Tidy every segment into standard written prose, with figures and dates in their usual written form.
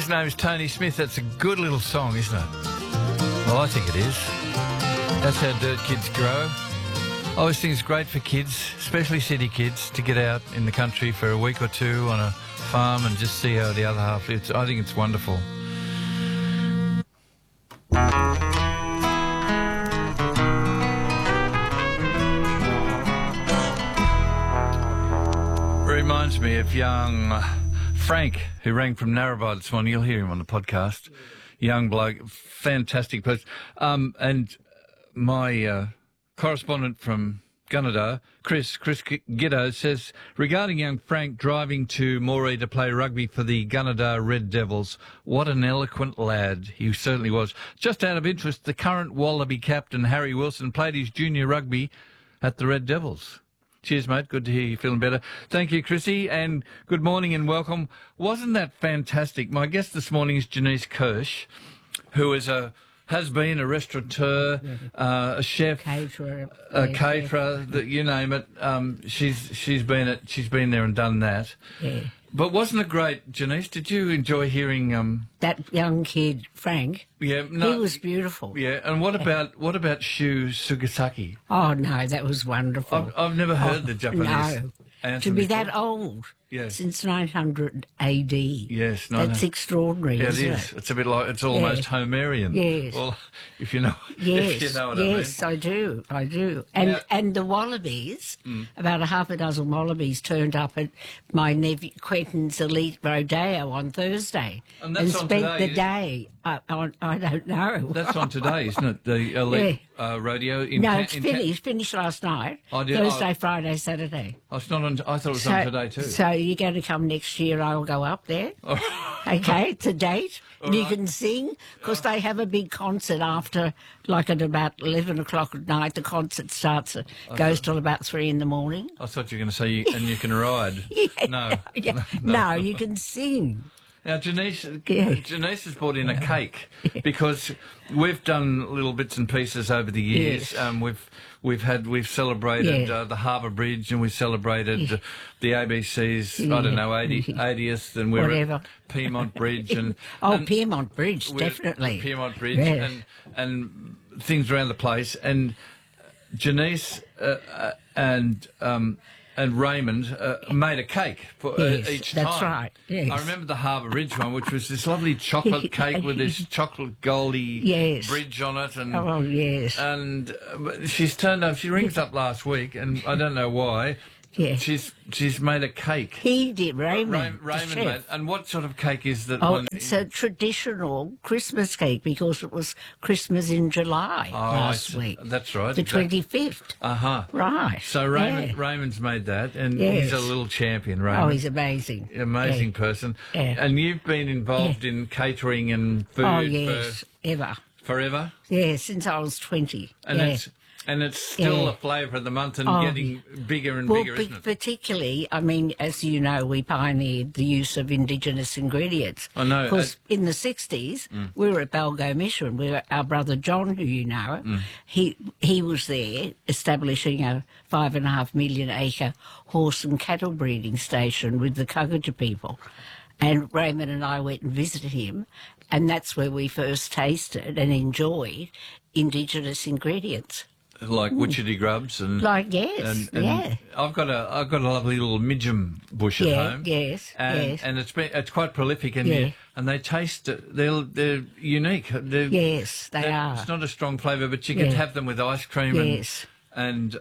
His name's Tony Smith. That's a good little song, isn't it? Well, I think it is. That's how dirt kids grow. I always think it's great for kids, especially city kids, to get out in the country for a week or two on a farm and just see how the other half lives. I think it's wonderful. Reminds me of young Frank, who rang from Narrabri this morning. You'll hear him on the podcast. Young bloke, fantastic person. And my correspondent from Gunnedah, Chris Giddo, says, regarding young Frank driving to Moree to play rugby for the Gunnedah Red Devils, what an eloquent lad he certainly was. Just out of interest, the current Wallaby captain, Harry Wilson, played his junior rugby at the Red Devils. Cheers, mate. Good to hear you feeling better. Thank you, Chrissy, and good morning and welcome. Wasn't that fantastic? My guest this morning is Janice Kirsch, who is has been a restaurateur, a chef, caterer, you name it. She's been there and done that. Yeah. But wasn't it great, Janice? Did you enjoy hearing that young kid, Frank? Yeah, no, he was beautiful. Yeah, and what about Shu Sugasaki? Oh no, that was wonderful. I've never heard the Japanese. No, answer to be before. that old. Yes. Since 900 AD. Yes, that's extraordinary. Yeah, isn't it is. It's a bit like, it's almost Homerian. Yes. Well, if you know, yes, if you know what I mean. Yes, I do. And the Wallabies, about a half a dozen Wallabies turned up at my nephew Quentin's elite rodeo on Thursday and that's spent today, the day. I don't know. That's on today, isn't it? The elite rodeo. It's finished. Finished last night. Thursday, Friday, Saturday. Oh, it's not on. I thought it was on today too. So you're going to come next year? I'll go up there. Okay, to date. You can sing because they have a big concert after, like at about 11 o'clock at night. The concert starts, goes till about 3 in the morning. I thought you were going to say you can ride. No. No, you can sing. Now, Janice has brought in a cake because we've done little bits and pieces over the years. Yes. We've celebrated the Harbour Bridge and we celebrated the ABC's 80th, and we're at Piedmont Bridge and Piedmont Bridge, definitely Piedmont Bridge and things around the place. And Janice and Raymond made a cake for each time. That's right. Yes. I remember the Harbour Bridge one, which was this lovely chocolate cake with this chocolate goldy bridge on it. And, And she's turned up. She rings up last week, and I don't know why. Yeah. She's made a cake. He did, Raymond. Raymond made. And what sort of cake is that? It's a traditional Christmas cake because it was Christmas in July last week. That's right. The 25th. Right. So Raymond's made that, and he's a little champion, Raymond. Oh, he's amazing. Amazing person. Yeah. And you've been involved in catering and food. Oh, yes, ever. Forever? Yeah, since I was 20. And it's still a flavour of the month and getting bigger and bigger, isn't it? Particularly, I mean, as you know, we pioneered the use of Indigenous ingredients. I know. Because in the 60s, we were at Balgo Mission. Our brother John, who you know, he was there establishing a 5.5 million acre horse and cattle breeding station with the Kagudja people. And Raymond and I went and visited him, and that's where we first tasted and enjoyed Indigenous ingredients. Like witchetty grubs and and I've got a lovely little midgem bush at home. And it's quite prolific and they taste they're unique. They are. It's not a strong flavour, but you can have them with ice cream and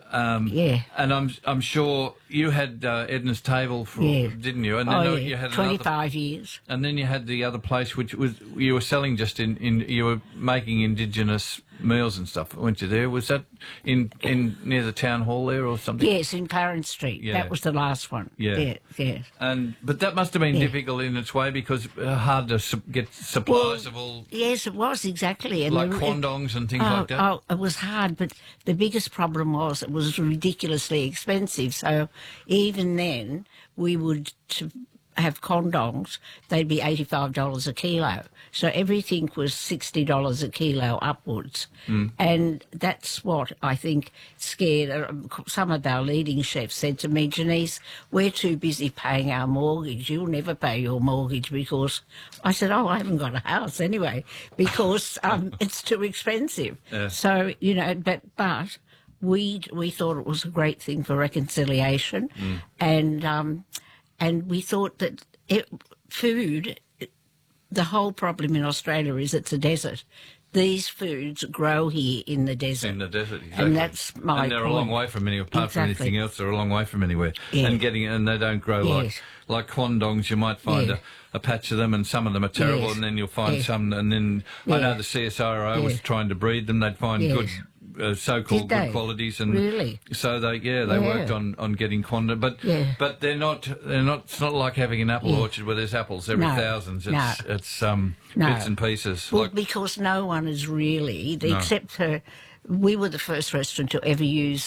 I'm sure you had Edna's Table didn't you? And then you had 25 years. And then you had the other place which was you were selling just you were making Indigenous meals and stuff, weren't you there? Was that in near the town hall there or something? Yes, in Clarence Street. Yeah. That was the last one. Yeah. Yes. But that must have been difficult in its way because hard to get supplies of all... Yes, it was, exactly. And like quandongs and things like that? Oh, it was hard, but the biggest problem was it was ridiculously expensive. So even then, we would... have condongs, they'd be $85 a kilo. So everything was $60 a kilo upwards. And that's what I think scared some of our leading chefs said to me, Janice, we're too busy paying our mortgage. You'll never pay your mortgage because... I said, I haven't got a house anyway because it's too expensive. Yeah. So, you know, but we thought it was a great thing for reconciliation, and we thought that food, the whole problem in Australia is it's a desert. These foods grow here in the desert. In the desert, exactly. And that's my And they're point. a long way from anywhere. Apart from Exactly. anything else, they're a long way from anywhere. Yeah. And they don't grow Yes. like quandongs. You might find Yeah. a patch of them, and some of them are terrible. Yes. And then you'll find Yes. some. And then I know Yeah. the CSIRO was Yeah. trying to breed them. They'd find Yes. good. So-called Did they? good qualities, and Really? so they worked on getting quandong, Yeah. but they're not. It's not like having an apple orchard where there's apples every No. thousands. No. It's No. bits and pieces. Well, Like, because no one is really, except for, we were the first restaurant to ever use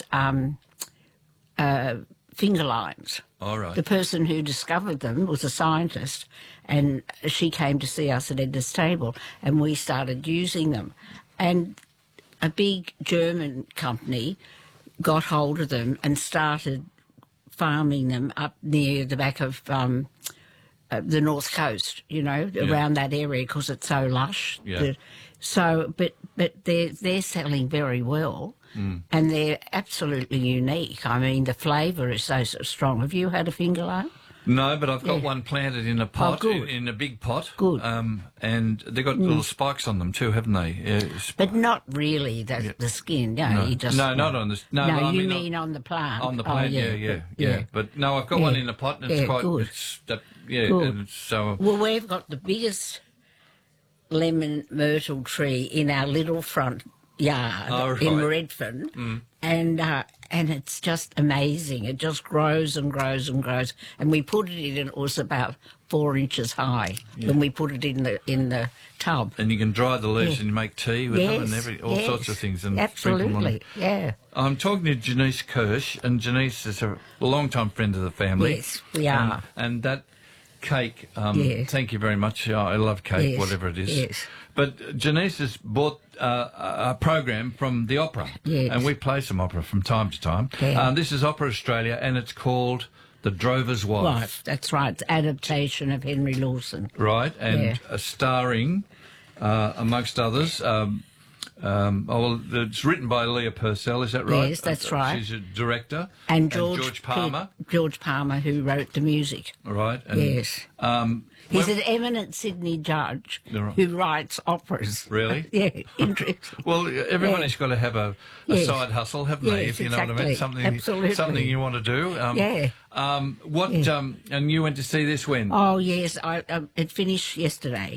finger limes. all right. The person who discovered them was a scientist, and she came to see us at Edna's table, and we started using them. And a big German company got hold of them and started farming them up near the back of the North Coast, you know, around that area because it's so lush. Yeah. But they're selling very well, and they're absolutely unique. I mean, the flavour is so strong. Have you had a finger lime? No, but I've got Yeah. one planted in a pot, good. in a big pot. Good. And they've got little spikes on them too, haven't they? But not really the skin. No, you just No, not on the... No, but I you mean mean on the plant? on the Oh, plant, yeah. But no, I've got one in a pot, and it's Yeah, quite... good. It's, yeah, Good. and it's so... Well, we've got the biggest lemon myrtle tree in our little front yard Oh, right. in Redfern, and it's just amazing. It just grows and grows and grows. And we put it in, and it was about 4 inches high when we put it in the tub. And you can dry the leaves Yeah. and make tea with them and all sorts of things. And sprinkle them on. Absolutely, yeah. I'm talking to Janice Kirsch, and Janice is a long-time friend of the family. Yes, we are. And that cake, Yes. thank you very much. I love cake, Yes, whatever it is. yes. But Janice has bought a program from the opera, Yes. and we play some opera from time to time. Yeah. This is Opera Australia, and it's called The Drover's Wife. Wife, that's right. It's adaptation of Henry Lawson. Right, and Yeah. starring, amongst others, it's written by Leah Purcell, is that right? Yes, that's right. She's a director. And George Palmer, George Palmer, who wrote the music. right? And, Yes. He's an eminent Sydney judge Right. who writes operas. Really? Yeah, interesting. Well, everybody's got to have a Yes. side hustle, haven't they? Yes, If you know what I mean, exactly. Absolutely. something you want to do. Yeah. And you went to see this when? Oh, yes, it finished yesterday.